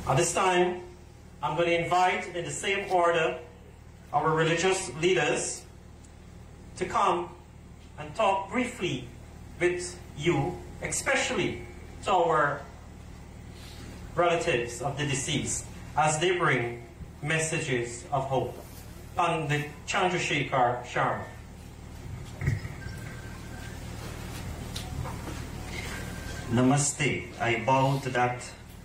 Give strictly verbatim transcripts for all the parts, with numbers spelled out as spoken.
At this time, I'm going to invite, in the same order, our religious leaders to come and talk briefly with you, especially to our relatives of the deceased, as they bring messages of hope. On the Chandrasekhar Sharma. Namaste. I bow to that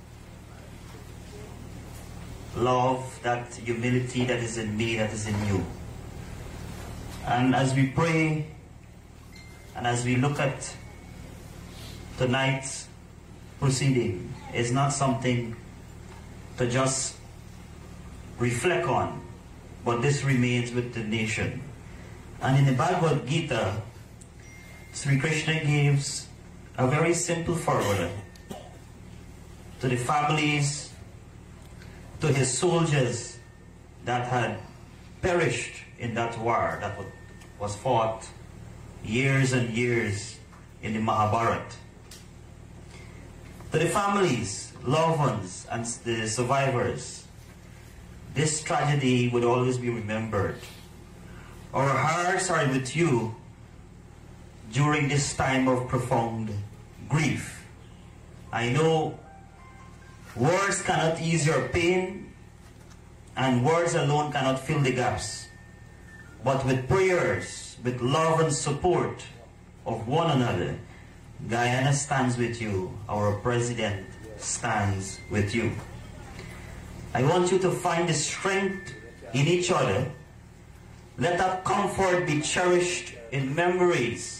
love, that humility that is in me, that is in you. And as we pray, and as we look at tonight's proceeding, it's not something to just reflect on, but this remains with the nation. And in the Bhagavad Gita, Sri Krishna gives a very simple formula to the families, to his soldiers that had perished in that war that was fought years and years in the Mahabharata. To the families, loved ones, and the survivors, this tragedy would always be remembered. Our hearts are with you during this time of profound grief. I know words cannot ease your pain, and words alone cannot fill the gaps. But with prayers, with love and support of one another, Guyana stands with you. Our president stands with you. I want you to find the strength in each other. Let that comfort be cherished in memories.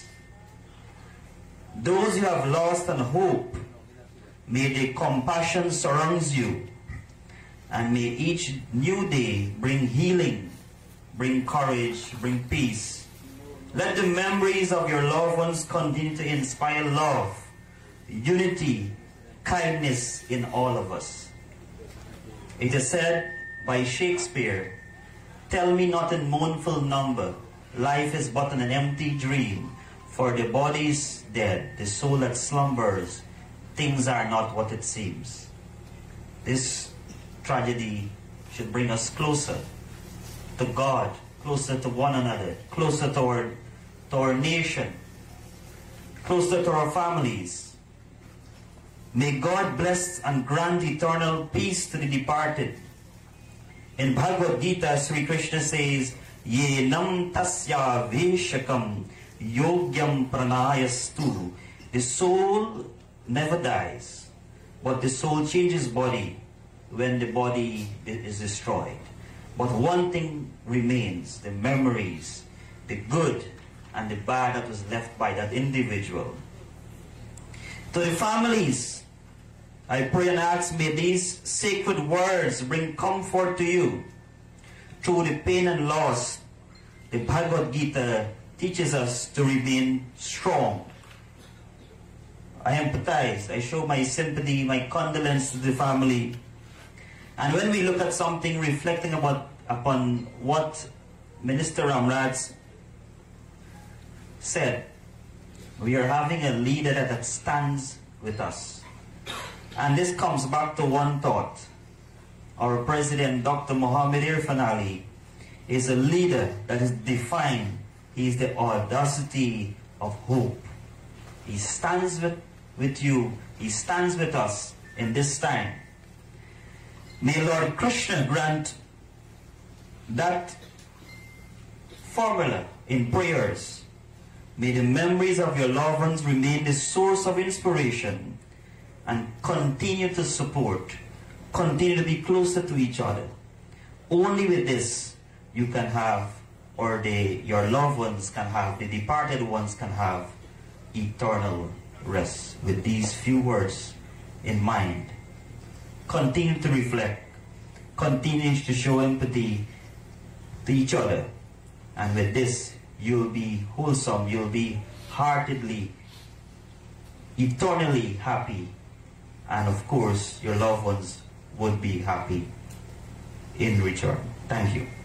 Those who have lost and hope, may the compassion surrounds you, and may each new day bring healing, bring courage, bring peace. Let the memories of your loved ones continue to inspire love, unity, kindness in all of us. It is said by Shakespeare, "Tell me not in mournful number, life is but an empty dream, for the body is dead, the soul that slumbers, things are not what it seems." This tragedy should bring us closer to God, closer to one another, closer to our, to our nation, closer to our families. May God bless and grant eternal peace to the departed. In Bhagavad Gita, Sri Krishna says, "Ye nam tasya veshakam yogyam pranayastu." The soul never dies, but the soul changes body when the body is destroyed. But one thing remains, the memories, the good and the bad that was left by that individual. To the families, I pray and ask, may these sacred words bring comfort to you. Through the pain and loss, the Bhagavad Gita teaches us to remain strong. I empathize, I show my sympathy, my condolence to the family. And when we look at something reflecting about upon what Minister Ramraj said, we are having a leader that stands with us. And this comes back to one thought. Our President, Doctor Mohammed Irfan Ali, is a leader that is defined. He is the audacity of hope. He stands with, with you. He stands with us in this time. May Lord Krishna grant that formula in prayers. May the memories of your loved ones remain the source of inspiration, and continue to support, continue to be closer to each other. Only with this you can have, or the, your loved ones can have, the departed ones can have eternal rest. With these few words in mind, continue to reflect, continue to show empathy to each other, and with this you'll be wholesome, you'll be heartedly, eternally happy. And of course, your loved ones would be happy in return. Thank you.